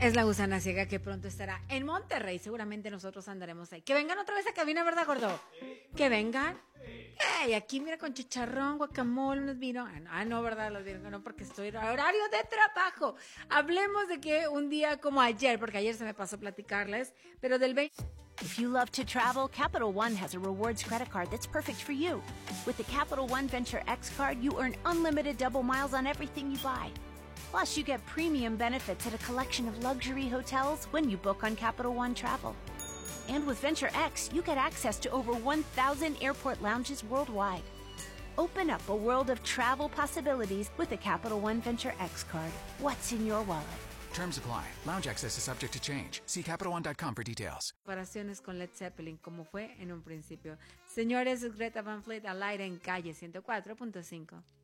Es la gusana ciega que pronto estará en Monterrey. Seguramente nosotros andaremos ahí. Que vengan otra vez a cabina, ¿verdad, gordo? Que vengan. Hey, aquí mira con chicharrón, guacamole, unos vinos. No, ¿verdad? Los vinos no, porque estoy en horario de trabajo. Hablemos de que un día como ayer, porque ayer se me pasó platicarles, pero del 20... If you love to travel, Capital One has a rewards credit card that's perfect for you. With the Capital One Venture X card, you earn unlimited double miles on everything you buy. Plus, you get premium benefits at a collection of luxury hotels when you book on Capital One Travel. And with Venture X, you get access to over 1,000 airport lounges worldwide. Open up a world of travel possibilities with the Capital One Venture X card. What's in your wallet? Terms apply. Lounge access is subject to change. See CapitalOne.com for details. Comparaciones con Led Zeppelin, como fue en un principio. Señores, Greta Van Fleet al aire en Calle 104.5.